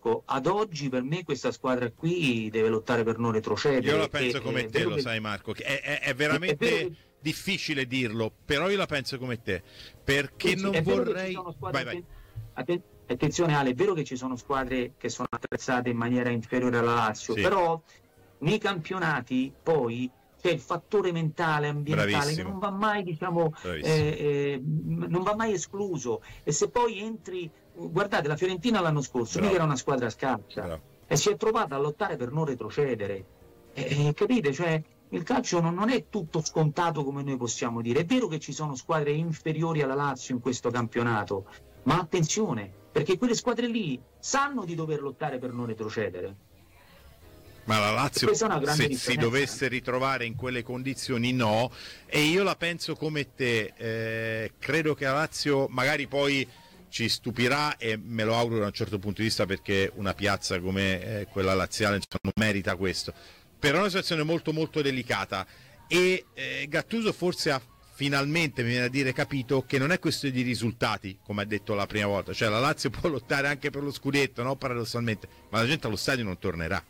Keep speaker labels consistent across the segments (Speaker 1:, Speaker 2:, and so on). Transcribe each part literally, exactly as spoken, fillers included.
Speaker 1: Marco, ad oggi per me questa squadra qui deve lottare per non retrocedere.
Speaker 2: Io la penso
Speaker 1: e,
Speaker 2: come
Speaker 1: eh,
Speaker 2: te, lo
Speaker 1: che...
Speaker 2: sai Marco, che è, è, è veramente
Speaker 1: è che...
Speaker 2: difficile dirlo, però io la penso come te, perché
Speaker 1: sì,
Speaker 2: non
Speaker 1: sì,
Speaker 2: vorrei...
Speaker 1: Vai,
Speaker 2: vai.
Speaker 1: Atten- attenzione Ale, è vero che ci sono squadre che sono attrezzate in maniera inferiore alla Lazio,
Speaker 2: Sì.
Speaker 1: però nei campionati poi c'è il fattore mentale, ambientale,
Speaker 2: Bravissimo.
Speaker 1: che non va mai, diciamo, eh, eh, non va mai escluso. E se poi entri, guardate, la Fiorentina l'anno scorso mica era una squadra scarsa. Bravo. E si è trovata a lottare per non retrocedere. E, e, capite? Cioè, il calcio non, non è tutto scontato come noi possiamo dire. È vero che ci sono squadre inferiori alla Lazio in questo campionato, ma attenzione, perché quelle squadre lì sanno di dover lottare per non retrocedere.
Speaker 2: Ma la Lazio, se si dovesse ritrovare in quelle condizioni, no, e io la penso come te, eh, credo che la Lazio magari poi ci stupirà, e me lo auguro da un certo punto di vista, perché una piazza come eh, quella laziale insomma, non merita questo, però è una situazione molto molto delicata, e eh, Gattuso forse ha finalmente, mi viene a dire, capito che non è questione di risultati, come ha detto la prima volta, cioè la Lazio può lottare anche per lo scudetto, no? Paradossalmente, ma la gente allo stadio non tornerà.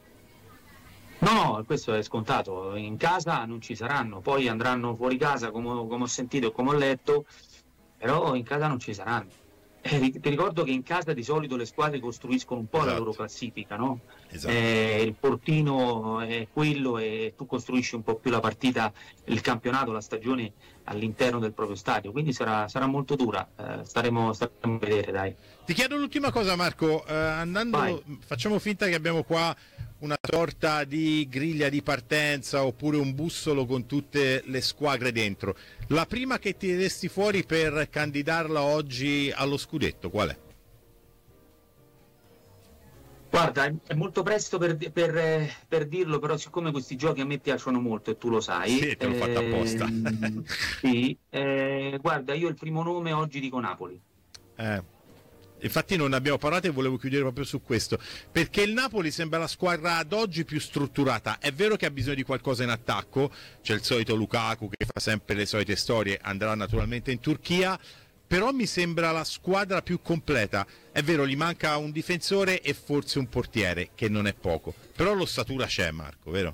Speaker 1: No, questo è scontato, in casa non ci saranno, poi andranno fuori casa come, come ho sentito e come ho letto, però in casa non ci saranno. Eh, ti ricordo che in casa di solito le squadre costruiscono un po' esatto. la loro classifica, no? Esatto. Eh, il portino è quello e tu costruisci un po' più la partita, il campionato, la stagione all'interno del proprio stadio, quindi sarà, sarà molto dura, eh, staremo, staremo a vedere, dai.
Speaker 2: Ti chiedo l'ultima cosa Marco, eh, andando, Vai. facciamo finta che abbiamo qua una sorta di griglia di partenza oppure un bussolo con tutte le squadre dentro. La prima che tireresti fuori per candidarla oggi allo scudetto, qual è?
Speaker 1: Guarda, è molto presto per, per, per dirlo, però siccome questi giochi a me piacciono molto e tu lo sai.
Speaker 2: Sì, te l'ho eh, fatta apposta.
Speaker 1: Sì, eh, guarda, io il primo nome oggi dico Napoli.
Speaker 2: Eh. Infatti non ne abbiamo parlato e volevo chiudere proprio su questo, perché il Napoli sembra la squadra ad oggi più strutturata. È vero che ha bisogno di qualcosa in attacco, c'è il solito Lukaku che fa sempre le solite storie, andrà naturalmente in Turchia, però mi sembra la squadra più completa. È vero, gli manca un difensore e forse un portiere, che non è poco, però l'ossatura c'è, Marco, vero?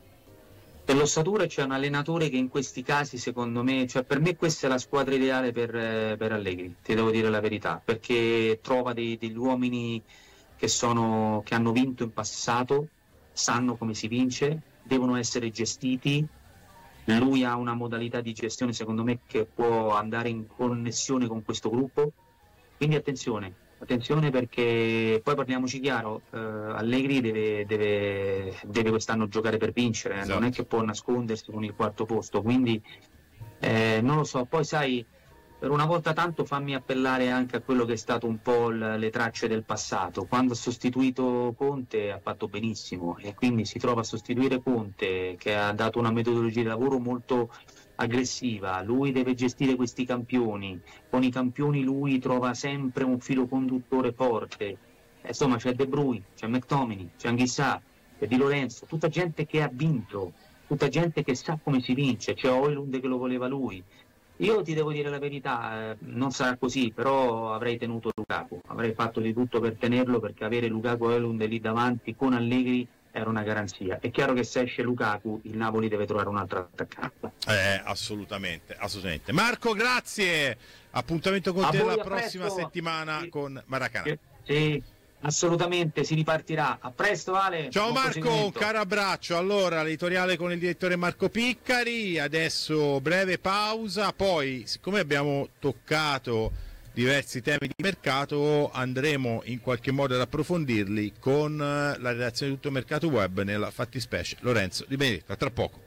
Speaker 1: Per l'ossatura c'è un allenatore che in questi casi, secondo me, cioè per me questa è la squadra ideale per, per Allegri, ti devo dire la verità, perché trova dei, degli uomini che, sono, che hanno vinto in passato, sanno come si vince, devono essere gestiti, lui ha una modalità di gestione secondo me che può andare in connessione con questo gruppo, quindi attenzione. Attenzione perché poi parliamoci chiaro, eh, Allegri deve, deve, deve quest'anno giocare per vincere, esatto. Non è che può nascondersi con il quarto posto, quindi eh, non lo so, poi sai, per una volta tanto fammi appellare anche a quello che è stato un po' l- le tracce del passato. Quando ha sostituito Conte ha fatto benissimo e quindi si trova a sostituire Conte che ha dato una metodologia di lavoro molto aggressiva, lui deve gestire questi campioni, con i campioni lui trova sempre un filo conduttore forte, eh, insomma c'è De Bruyne, c'è McTominay, c'è Anghissà, c'è Di Lorenzo, tutta gente che ha vinto, tutta gente che sa come si vince, c'è Højlund che lo voleva lui. Io ti devo dire la verità, eh, non sarà così, però avrei tenuto Lukaku, avrei fatto di tutto per tenerlo, perché avere Lukaku e Højlund lì davanti con Allegri era una garanzia. È chiaro che se esce Lukaku il Napoli deve trovare un altro attaccante.
Speaker 2: Eh, assolutamente, assolutamente. Marco, grazie. Appuntamento con a te la prossima presto. settimana sì. con Maracanã.
Speaker 1: Sì, assolutamente, si ripartirà. A presto, Ale.
Speaker 2: Ciao Marco, un caro abbraccio. Allora, l'editoriale con il direttore Marco Piccari, adesso breve pausa, poi siccome abbiamo toccato diversi temi di mercato andremo in qualche modo ad approfondirli con la redazione di Tutto Mercato Web, nella fattispecie Lorenzo Di Benedetto. A tra poco.